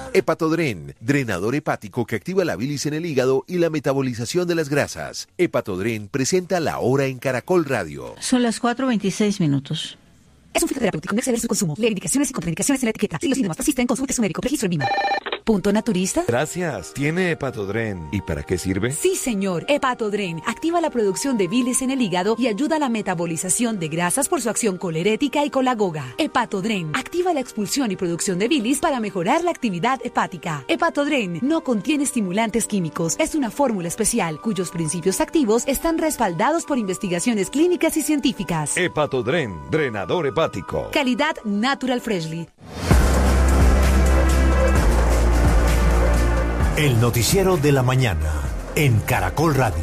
Hepatodren, drenador hepático que activa la bilis en el hígado y la metabolización de las grasas. Hepatodren presenta La Hora en Caracol Radio. Son las 4:26. Es un fitoterapéutico, no exceder su consumo. Lee indicaciones y contraindicaciones en la etiqueta. Si los síntomas persisten, consulte a su médico. Registro en Vima. ¿Punto naturista? Gracias. ¿Tiene Hepatodren? ¿Y para qué sirve? Sí, señor. Hepatodren activa la producción de bilis en el hígado y ayuda a la metabolización de grasas por su acción colerética y colagoga. Hepatodren activa la expulsión y producción de bilis para mejorar la actividad hepática. Hepatodren no contiene estimulantes químicos. Es una fórmula especial cuyos principios activos están respaldados por investigaciones clínicas y científicas. Hepatodren, drenador hepático. Calidad Natural Freshly. El noticiero de la mañana en Caracol Radio.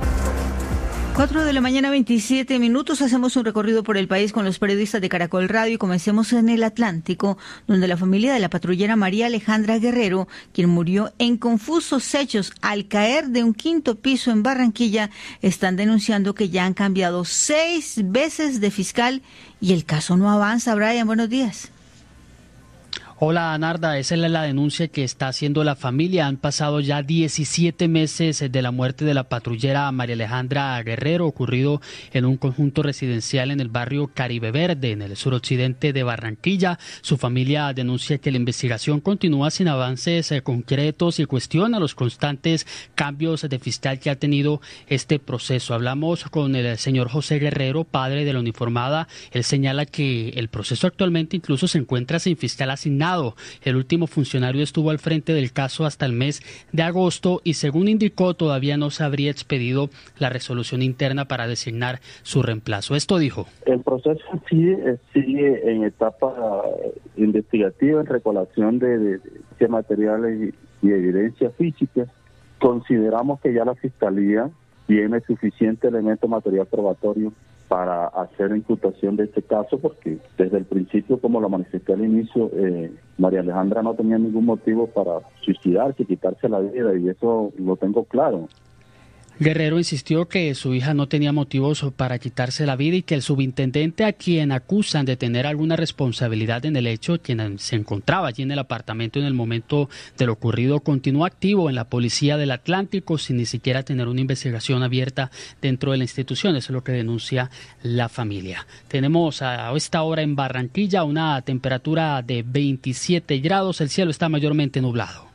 4:27 a.m. Hacemos un recorrido por el país con los periodistas de Caracol Radio y comencemos en el Atlántico, donde la familia de la patrullera María Alejandra Guerrero, quien murió en confusos hechos al caer de un quinto piso en Barranquilla, están denunciando que ya han cambiado 6 veces de fiscal y el caso no avanza. Brian, buenos días. Hola, Narda, esa es la denuncia que está haciendo la familia. Han pasado ya 17 meses de la muerte de la patrullera María Alejandra Guerrero, ocurrido en un conjunto residencial en el barrio Caribe Verde, en el suroccidente de Barranquilla. Su familia denuncia que la investigación continúa sin avances concretos y cuestiona los constantes cambios de fiscal que ha tenido este proceso. Hablamos con el señor José Guerrero, padre de la uniformada. Él señala que el proceso actualmente incluso se encuentra sin fiscal asignado. El último funcionario estuvo al frente del caso hasta el mes de agosto y, según indicó, todavía no se habría expedido la resolución interna para designar su reemplazo. Esto dijo. El proceso sigue en etapa investigativa, en recolección de materiales y evidencias físicas. Consideramos que ya la Fiscalía tiene suficiente elemento material probatorio para hacer la imputación de este caso, porque desde el principio, como lo manifesté al inicio, María Alejandra no tenía ningún motivo para suicidarse, quitarse la vida, y eso lo tengo claro. Guerrero insistió que su hija no tenía motivos para quitarse la vida y que el subintendente, a quien acusan de tener alguna responsabilidad en el hecho, quien se encontraba allí en el apartamento en el momento de lo ocurrido, continúa activo en la Policía del Atlántico sin ni siquiera tener una investigación abierta dentro de la institución. Eso es lo que denuncia la familia. Tenemos a esta hora en Barranquilla una temperatura de 27 grados. El cielo está mayormente nublado.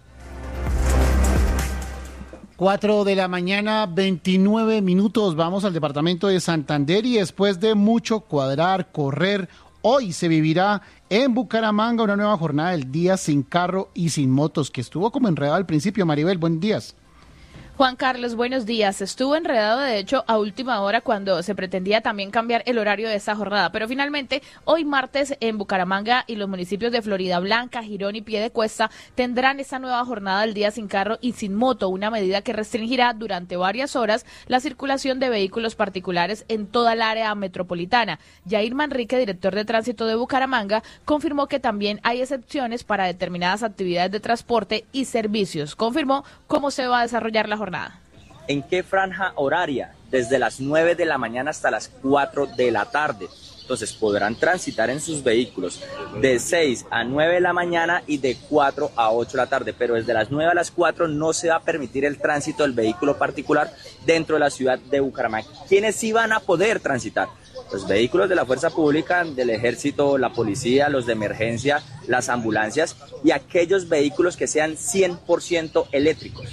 4:29 a.m. Vamos al departamento de Santander y después de mucho cuadrar, correr, hoy se vivirá en Bucaramanga una nueva jornada del Día Sin Carro y Sin Motos, que estuvo como enredado al principio. Maribel, buenos días. Juan Carlos, buenos días. Estuvo enredado, de hecho, a última hora cuando se pretendía también cambiar el horario de esta jornada. Pero finalmente, hoy martes en Bucaramanga y los municipios de Floridablanca, Girón y Piedecuesta tendrán esta nueva jornada del Día Sin Carro y Sin Moto, una medida que restringirá durante varias horas la circulación de vehículos particulares en toda el área metropolitana. Yair Manrique, director de tránsito de Bucaramanga, confirmó que también hay excepciones para determinadas actividades de transporte y servicios. Confirmó cómo se va a desarrollar la jornada. ¿En qué franja horaria? Desde las 9 de la mañana hasta las 4 de la tarde. Entonces podrán transitar en sus vehículos de 6 a 9 de la mañana y de 4 a 8 de la tarde. Pero desde las 9 a las 4 no se va a permitir el tránsito del vehículo particular dentro de la ciudad de Bucaramanga. ¿Quiénes sí van a poder transitar? Los vehículos de la fuerza pública, del ejército, la policía, los de emergencia, las ambulancias y aquellos vehículos que sean 100% eléctricos.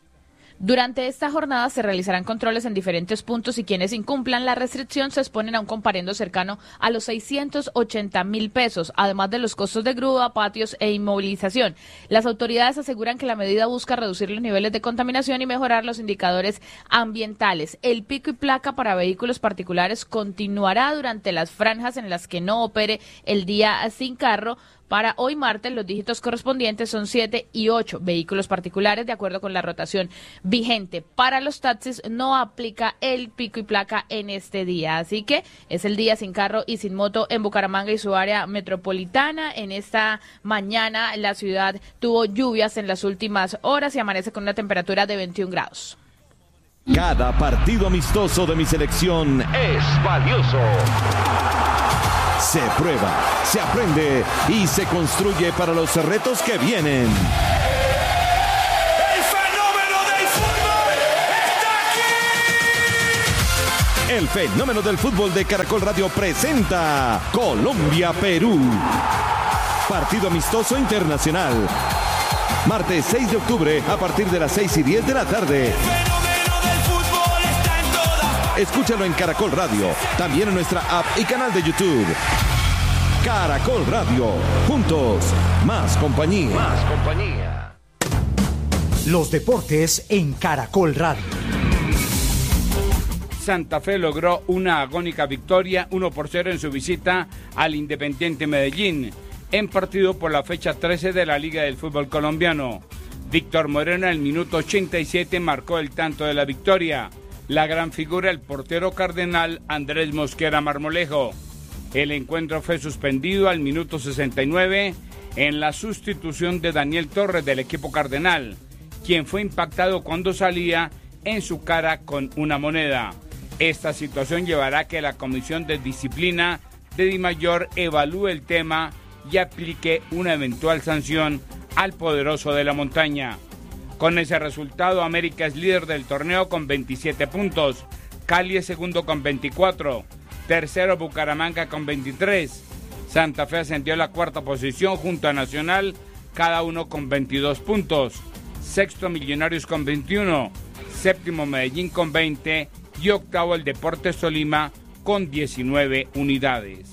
Durante esta jornada se realizarán controles en diferentes puntos y quienes incumplan la restricción se exponen a un comparendo cercano a los 680.000 pesos, además de los costos de grúa, patios e inmovilización. Las autoridades aseguran que la medida busca reducir los niveles de contaminación y mejorar los indicadores ambientales. El pico y placa para vehículos particulares continuará durante las franjas en las que no opere el día sin carro. Para hoy martes, los dígitos correspondientes son 7 y 8 vehículos particulares, de acuerdo con la rotación vigente. Para los taxis no aplica el pico y placa en este día, así que es el día sin carro y sin moto en Bucaramanga y su área metropolitana. En esta mañana la ciudad tuvo lluvias en las últimas horas y amanece con una temperatura de 21 grados. Cada partido amistoso de mi selección es valioso. Se prueba, se aprende y se construye para los retos que vienen. ¡El fenómeno del fútbol está aquí! El fenómeno del fútbol de Caracol Radio presenta Colombia-Perú. Partido amistoso internacional. Martes 6 de octubre a partir de las 6:10 de la tarde. El fenómeno del fútbol está en todas. Escúchalo en Caracol Radio, también en nuestra app y canal de YouTube. Caracol Radio, juntos, más compañía. Más compañía. Los deportes en Caracol Radio. Santa Fe logró una agónica victoria 1-0 en su visita al Independiente Medellín, en partido por la fecha 13 de la Liga del Fútbol Colombiano. Víctor Moreno al minuto 87 marcó el tanto de la victoria. La gran figura, el portero cardenal Andrés Mosquera Marmolejo. El encuentro fue suspendido al minuto 69 en la sustitución de Daniel Torres del equipo cardenal, quien fue impactado cuando salía en su cara con una moneda. Esta situación llevará a que la Comisión de Disciplina de Dimayor evalúe el tema y aplique una eventual sanción al poderoso de la montaña. Con ese resultado, América es líder del torneo con 27 puntos, Cali es segundo con 24, tercero Bucaramanga con 23, Santa Fe ascendió a la cuarta posición junto a Nacional, cada uno con 22 puntos, sexto Millonarios con 21, séptimo Medellín con 20 y octavo el Deportes Tolima con 19 unidades.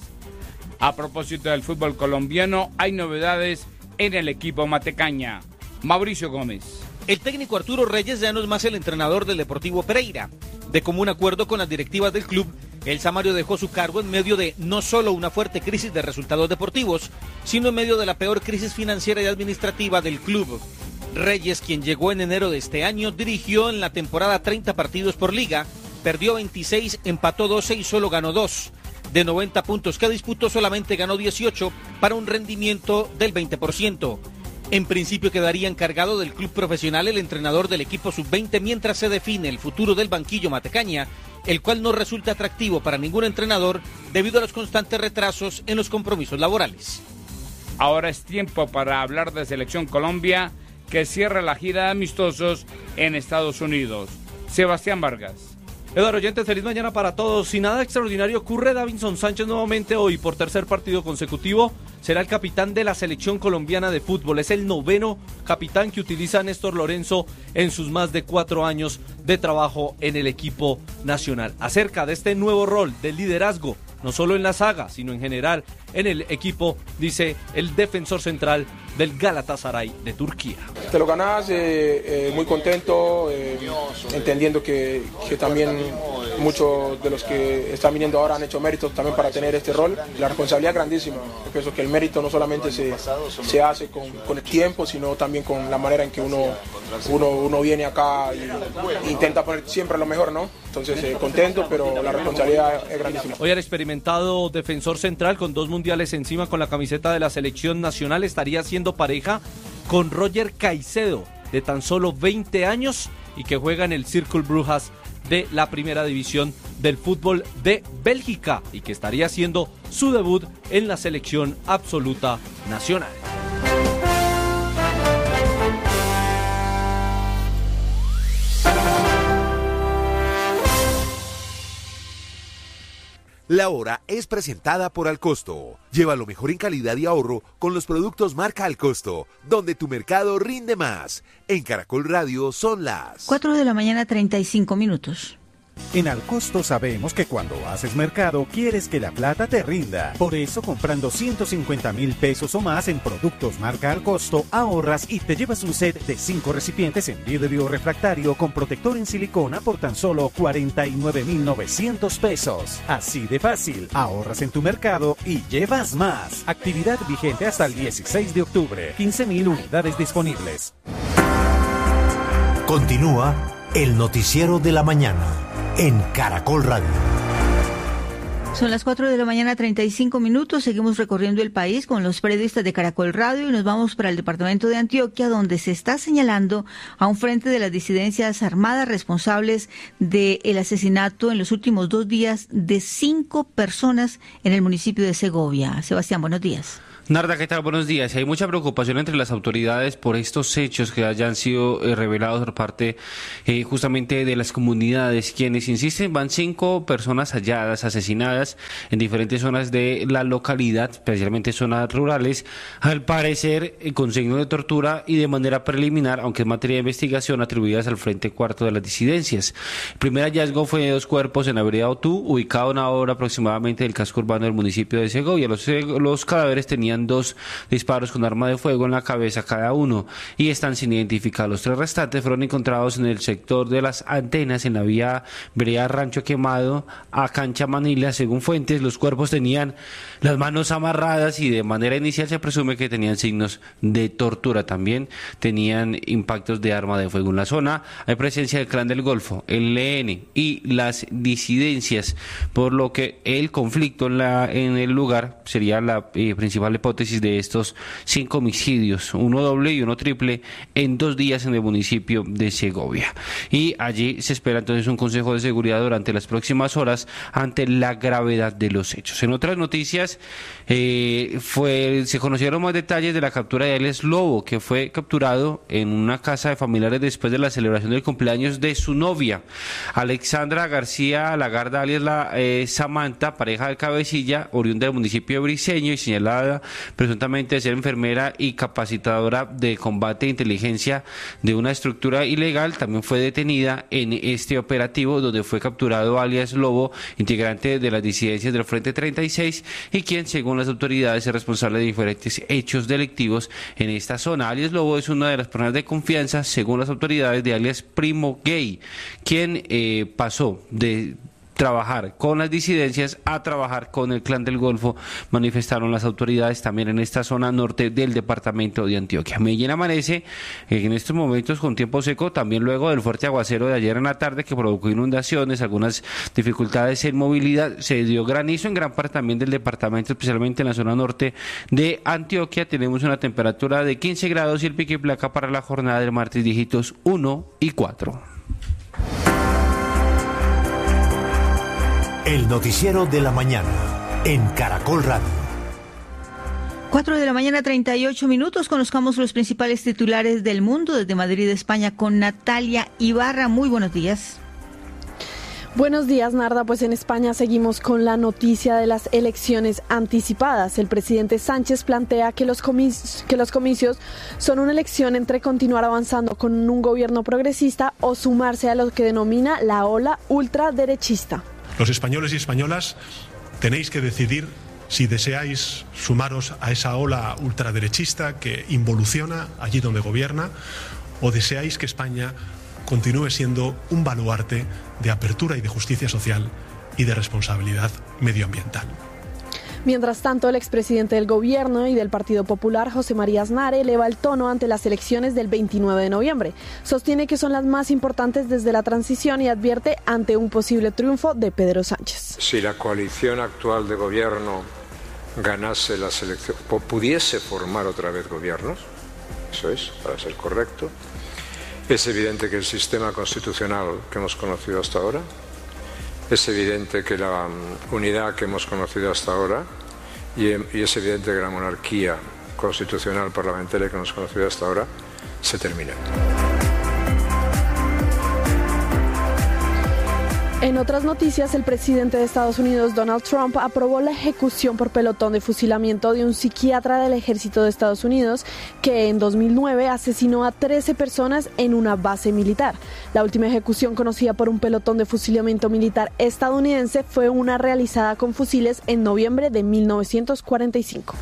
A propósito del fútbol colombiano, hay novedades en el equipo matecaña. Mauricio Gómez. El técnico Arturo Reyes ya no es más el entrenador del Deportivo Pereira. De común acuerdo con las directivas del club, el Samario dejó su cargo en medio de no solo una fuerte crisis de resultados deportivos, sino en medio de la peor crisis financiera y administrativa del club. Reyes, quien llegó en enero de este año, dirigió en la temporada 30 partidos por liga, perdió 26, empató 12 y solo ganó 2. De 90 puntos que disputó, solamente ganó 18 para un rendimiento del 20%. En principio quedaría encargado del club profesional el entrenador del equipo sub-20 mientras se define el futuro del banquillo matecaña, el cual no resulta atractivo para ningún entrenador debido a los constantes retrasos en los compromisos laborales. Ahora es tiempo para hablar de Selección Colombia, que cierra la gira de amistosos en Estados Unidos. Sebastián Vargas. Eduardo Oyentes, feliz mañana para todos. Si nada extraordinario ocurre, Davinson Sánchez nuevamente hoy por tercer partido consecutivo será el capitán de la selección colombiana de fútbol. Es el noveno capitán que utiliza Néstor Lorenzo en sus más de 4 años de trabajo en el equipo nacional. Acerca de este nuevo rol de liderazgo, no solo en la saga, sino en general en el equipo, dice el defensor central del Galatasaray de Turquía. Te lo ganás, muy contento, entendiendo que también muchos de los que están viniendo ahora han hecho méritos también para tener este rol. La responsabilidad es grandísima. Yo pienso que el mérito no solamente se hace con el tiempo, sino también con la manera en que uno viene acá e intenta poner siempre lo mejor, ¿no? Entonces, contento, pero la responsabilidad es grandísima. Hoy el experimentado defensor central con 2 mundiales encima con la camiseta de la selección nacional estaría haciendo pareja con Roger Caicedo, de tan solo 20 años y que juega en el Cercle Brujas de la primera división del fútbol de Bélgica y que estaría haciendo su debut en la selección absoluta nacional. La hora es presentada por Alcosto. Lleva lo mejor en calidad y ahorro con los productos marca Alcosto, donde tu mercado rinde más. En Caracol Radio son las 4:35 a.m. En Alcosto sabemos que cuando haces mercado quieres que la plata te rinda. Por eso, comprando 150,000 pesos o más en productos marca Alcosto, ahorras y te llevas un set de 5 recipientes en vidrio refractario con protector en silicona por tan solo 49,900 pesos. Así de fácil, ahorras en tu mercado y llevas más. Actividad vigente hasta el 16 de octubre. 15,000 unidades disponibles. Continúa el noticiero de la mañana en Caracol Radio. Son las 4 de la mañana, 35 minutos. Seguimos recorriendo el país con los periodistas de Caracol Radio y nos vamos para el departamento de Antioquia, donde se está señalando a un frente de las disidencias armadas responsables del asesinato en los últimos 2 días de 5 personas en el municipio de Segovia. Sebastián, buenos días. Narda, ¿qué tal? Buenos días. Hay mucha preocupación entre las autoridades por estos hechos que hayan sido revelados por parte justamente de las comunidades, quienes insisten, van 5 personas halladas, asesinadas en diferentes zonas de la localidad, especialmente zonas rurales, al parecer con signos de tortura y de manera preliminar, aunque es materia de investigación, atribuidas al Frente Cuarto de las Disidencias. El primer hallazgo fue de 2 cuerpos en la vereda Otú, ubicado a una hora aproximadamente del casco urbano del municipio de Segovia. Los cadáveres tenían 2 disparos con arma de fuego en la cabeza cada uno y están sin identificar. Los 3 restantes fueron encontrados en el sector de las antenas en la vía vereda Rancho Quemado a Cancha Manila. Según fuentes, los cuerpos tenían las manos amarradas y de manera inicial se presume que tenían signos de tortura. También tenían impactos de arma de fuego en la zona. Hay presencia del Clan del Golfo, el ELN y las disidencias, por lo que el conflicto en el lugar sería la principal hipótesis de estos 5 homicidios, uno doble y uno triple en 2 días en el municipio de Segovia. Y allí se espera entonces un consejo de seguridad durante las próximas horas ante la gravedad de los hechos. En otras noticias, se conocieron más detalles de la captura de alias Lobo, que fue capturado en una casa de familiares después de la celebración del cumpleaños de su novia, Alexandra García Lagarda, alias Samantha, pareja de Cabecilla, oriunda del municipio de Briceño y señalada presuntamente de ser enfermera y capacitadora de combate e inteligencia de una estructura ilegal. También fue detenida en este operativo donde fue capturado alias Lobo, integrante de las disidencias del Frente 36 y quien, según las autoridades, es responsable de diferentes hechos delictivos en esta zona. Alias Lobo es una de las personas de confianza, según las autoridades, de alias Primo Gay, quien pasó de trabajar con las disidencias a trabajar con el Clan del Golfo, manifestaron las autoridades también en esta zona norte del departamento de Antioquia. Medellín amanece en estos momentos con tiempo seco, también luego del fuerte aguacero de ayer en la tarde que provocó inundaciones, algunas dificultades en movilidad, se dio granizo en gran parte también del departamento, especialmente en la zona norte de Antioquia. Tenemos una temperatura de 15 grados y el pico y placa para la jornada del martes dígitos 1 y 4. El noticiero de la mañana en Caracol Radio. 4 de la mañana, 38 minutos. Conozcamos los principales titulares del mundo desde Madrid, España, con Natalia Ibarra. Muy buenos días. Buenos días, Narda. Pues en España seguimos con la noticia de las elecciones anticipadas. El presidente Sánchez plantea que los comicios son una elección entre continuar avanzando con un gobierno progresista o sumarse a lo que denomina la ola ultraderechista. Los españoles y españolas tenéis que decidir si deseáis sumaros a esa ola ultraderechista que involuciona allí donde gobierna, o deseáis que España continúe siendo un baluarte de apertura y de justicia social y de responsabilidad medioambiental. Mientras tanto, el expresidente del Gobierno y del Partido Popular, José María Aznar, eleva el tono ante las elecciones del 29 de noviembre. Sostiene que son las más importantes desde la transición y advierte ante un posible triunfo de Pedro Sánchez. Si la coalición actual de gobierno ganase las elecciones, pudiese formar otra vez gobiernos, eso es, para ser correcto, es evidente que el sistema constitucional que hemos conocido hasta ahora, es evidente que la unidad que hemos conocido hasta ahora y es evidente que la monarquía constitucional parlamentaria que hemos conocido hasta ahora se termina. En otras noticias, el presidente de Estados Unidos, Donald Trump, aprobó la ejecución por pelotón de fusilamiento de un psiquiatra del ejército de Estados Unidos que en 2009 asesinó a 13 personas en una base militar. La última ejecución conocida por un pelotón de fusilamiento militar estadounidense fue una realizada con fusiles en noviembre de 1945.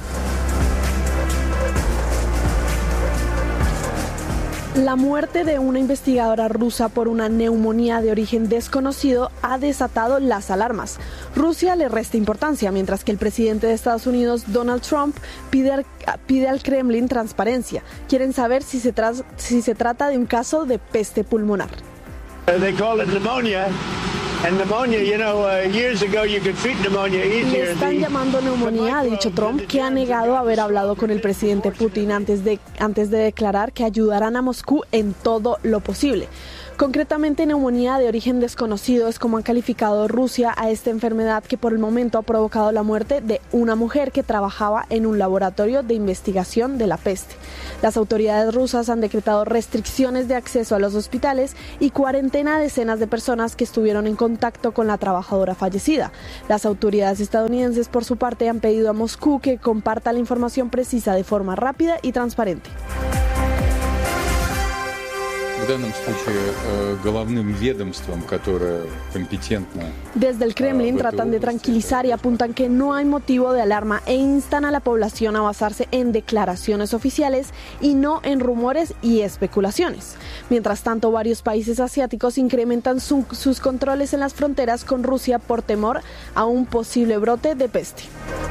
La muerte de una investigadora rusa por una neumonía de origen desconocido ha desatado las alarmas. Rusia le resta importancia, mientras que el presidente de Estados Unidos, Donald Trump, pide al Kremlin transparencia. Quieren saber si se trata de un caso de peste pulmonar. They call it pneumonia. Le están llamando neumonía, ha dicho Trump, que ha negado haber hablado con el presidente Putin antes de declarar que ayudarán a Moscú en todo lo posible. Concretamente, neumonía de origen desconocido es como han calificado Rusia a esta enfermedad que por el momento ha provocado la muerte de una mujer que trabajaba en un laboratorio de investigación de la peste. Las autoridades rusas han decretado restricciones de acceso a los hospitales y cuarentena a decenas de personas que estuvieron en contacto con la trabajadora fallecida. Las autoridades estadounidenses, por su parte, han pedido a Moscú que comparta la información precisa de forma rápida y transparente. Desde el Kremlin tratan de tranquilizar y apuntan que no hay motivo de alarma e instan a la población a basarse en declaraciones oficiales y no en rumores y especulaciones. Mientras tanto, varios países asiáticos incrementan sus controles en las fronteras con Rusia por temor a un posible brote de peste.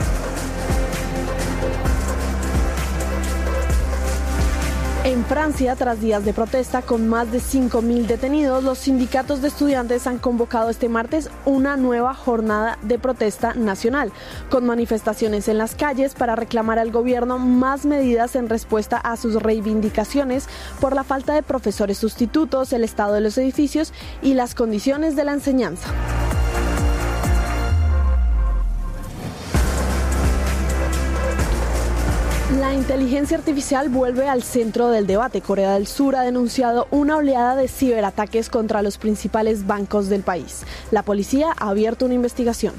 En Francia, tras días de protesta con más de 5.000 detenidos, los sindicatos de estudiantes han convocado este martes una nueva jornada de protesta nacional, con manifestaciones en las calles para reclamar al gobierno más medidas en respuesta a sus reivindicaciones por la falta de profesores sustitutos, el estado de los edificios y las condiciones de la enseñanza. La inteligencia artificial vuelve al centro del debate. Corea del Sur ha denunciado una oleada de ciberataques contra los principales bancos del país. La policía ha abierto una investigación.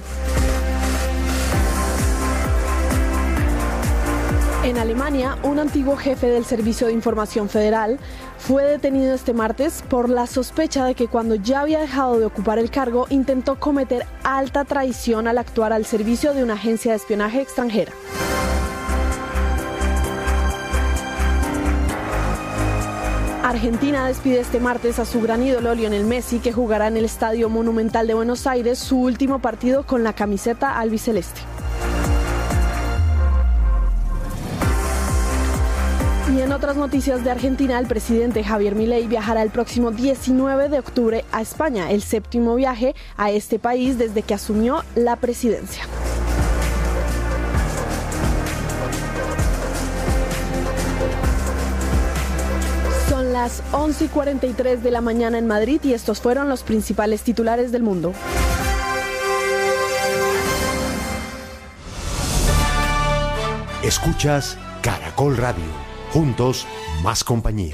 En Alemania, un antiguo jefe del Servicio de Información Federal fue detenido este martes por la sospecha de que cuando ya había dejado de ocupar el cargo, intentó cometer alta traición al actuar al servicio de una agencia de espionaje extranjera. Argentina despide este martes a su gran ídolo Lionel Messi, que jugará en el Estadio Monumental de Buenos Aires su último partido con la camiseta albiceleste. Y en otras noticias de Argentina, el presidente Javier Milei viajará el próximo 19 de octubre a España, el séptimo viaje a este país desde que asumió la presidencia. Las 11:43 de la mañana en Madrid y estos fueron los principales titulares del mundo. Escuchas Caracol Radio. Juntos, más compañía.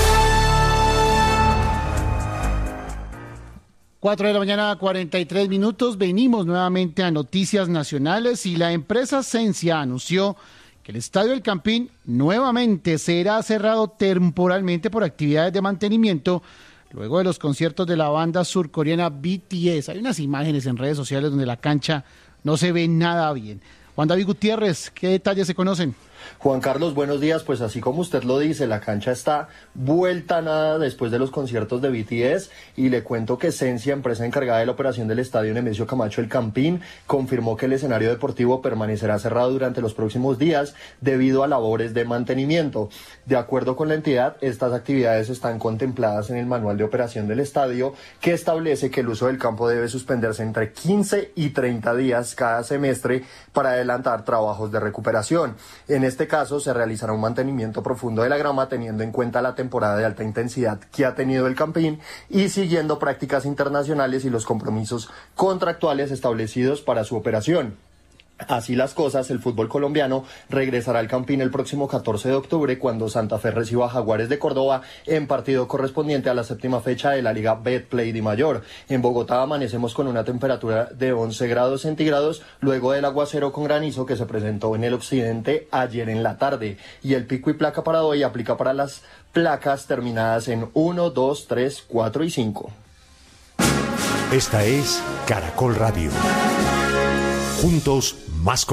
4 de la mañana, 43 minutos. Venimos nuevamente a noticias nacionales y la empresa Sensia anunció que el Estadio del Campín nuevamente será cerrado temporalmente por actividades de mantenimiento luego de los conciertos de la banda surcoreana BTS. Hay unas imágenes en redes sociales donde la cancha no se ve nada bien. Juan David Gutiérrez, ¿qué detalles se conocen? Juan Carlos, buenos días. Pues así como usted lo dice, la cancha está vuelta a nada después de los conciertos de BTS y le cuento que Sensia, empresa encargada de la operación del estadio Nemesio Camacho El Campín, confirmó que el escenario deportivo permanecerá cerrado durante los próximos días debido a labores de mantenimiento. De acuerdo con la entidad, estas actividades están contempladas en el manual de operación del estadio, que establece que el uso del campo debe suspenderse entre 15 y 30 días cada semestre para adelantar trabajos de recuperación. En este caso, se realizará un mantenimiento profundo de la grama teniendo en cuenta la temporada de alta intensidad que ha tenido el Campín y siguiendo prácticas internacionales y los compromisos contractuales establecidos para su operación. Así las cosas, el fútbol colombiano regresará al Campín el próximo 14 de octubre cuando Santa Fe reciba a Jaguares de Córdoba en partido correspondiente a la séptima fecha de la Liga Betplay Di Mayor. En Bogotá amanecemos con una temperatura de 11 grados centígrados luego del aguacero con granizo que se presentó en el occidente ayer en la tarde. Y el pico y placa para hoy aplica para las placas terminadas en 1, 2, 3, 4 y 5. Esta es Caracol Radio. Juntos, más